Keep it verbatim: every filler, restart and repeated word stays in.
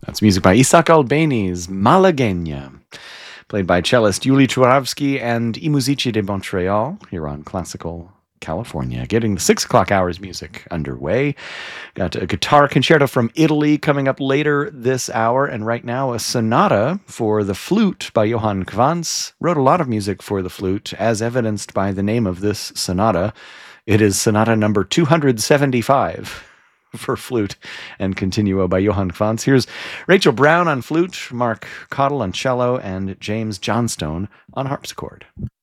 That's music by Isaac Albéniz, Malagueña, played by cellist Yuli Churavsky and I Musici de Montreal here on Classical California. Getting the six o'clock hours music underway. Got a guitar concerto from Italy coming up later this hour, and right now a sonata for the flute by Johann Quantz. Wrote a lot of music for the flute, as evidenced by the name of this sonata. It is sonata number two hundred seventy-five. For flute and continuo by Johann Quantz. Here's Rachel Brown on flute, Mark Cottle on cello, and James Johnstone on harpsichord.